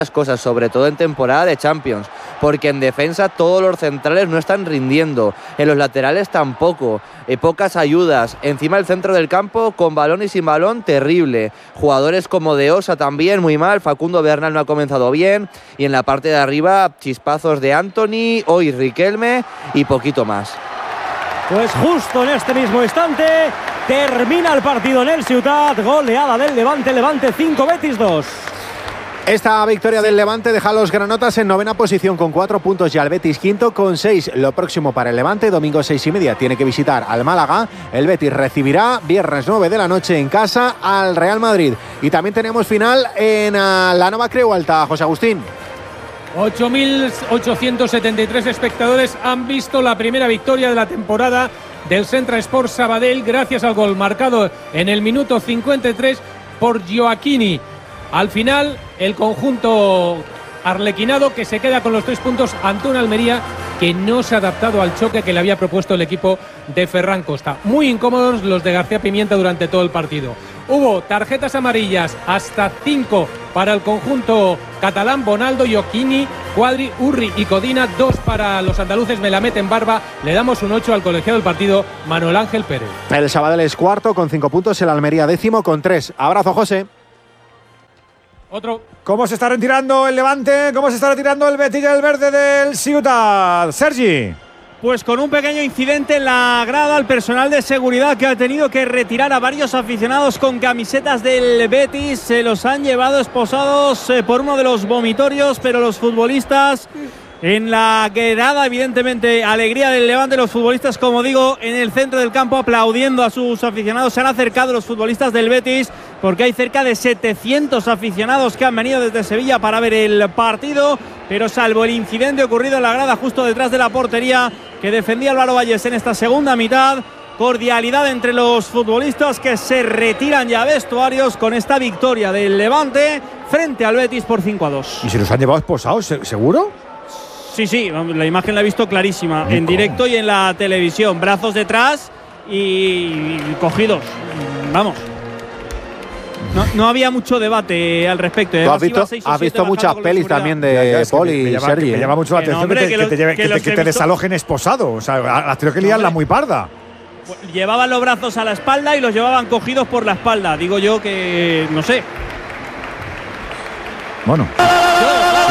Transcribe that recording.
cosas, sobre todo en temporada de Champions, porque en defensa todos los centrales no están rindiendo, en los laterales tampoco, pocas ayudas, encima el centro del campo con balón y sin balón terrible, jugadores como De Osa también muy mal, Facundo Bernal no ha comenzado bien, y en la parte de arriba chispazos de Antony, hoy Riquelme y poquito más. Pues justo en este mismo instante termina el partido en el Ciutat, goleada del Levante 5, Betis 2. Esta victoria del Levante deja a los granotas en 9ª posición con 4 puntos y al Betis 5º con 6. Lo próximo para el Levante, domingo 6:30, tiene que visitar al Málaga. El Betis recibirá viernes 9 de la noche en casa al Real Madrid. Y también tenemos final en la Nova Creu Alta, José Agustín. 8.873 espectadores han visto la primera victoria de la temporada del Centre Sport Sabadell gracias al gol marcado en el minuto 53 por Gioacchini. Al final, el conjunto arlequinado que se queda con los 3 puntos ante una Almería que no se ha adaptado al choque que le había propuesto el equipo de Ferran Costa. Muy incómodos los de García Pimienta durante todo el partido. Hubo tarjetas amarillas hasta 5 para el conjunto catalán, Bonaldo, Gioacchini, Cuadri, Urri y Codina, 2 para los andaluces, Melamed en barba. Le damos un 8 al colegiado del partido, Manuel Ángel Pérez. El Sabadell es cuarto con 5 puntos, el Almería 10º con 3. Abrazo, José. Otro. ¿Cómo se está retirando el Levante? ¿Cómo se está retirando el Betis del verde del Ciutat? Sergi. Pues con un pequeño incidente en la grada, el personal de seguridad que ha tenido que retirar a varios aficionados con camisetas del Betis. Se los han llevado esposados por uno de los vomitorios, pero los futbolistas en la grada, evidentemente, alegría del Levante. Los futbolistas, como digo, en el centro del campo aplaudiendo a sus aficionados. Se han acercado los futbolistas del Betis porque hay cerca de 700 aficionados que han venido desde Sevilla para ver el partido, pero salvo el incidente ocurrido en la grada justo detrás de la portería que defendía Álvaro Valles en esta segunda mitad, cordialidad entre los futbolistas que se retiran ya a vestuarios con esta victoria del Levante frente al Betis por 5-2. ¿Y se los han llevado esposados, seguro? Sí, la imagen la he visto clarísima, en directo y en la televisión, brazos detrás y cogidos, vamos. No había mucho debate al respecto. Tú has visto muchas pelis también de Paul y Sergi. Me llama mucho la atención que te desalojen esposado. O sea, has tenido que liarla muy parda. Llevaban los brazos a la espalda y los llevaban cogidos por la espalda. Digo yo que, no sé. Bueno.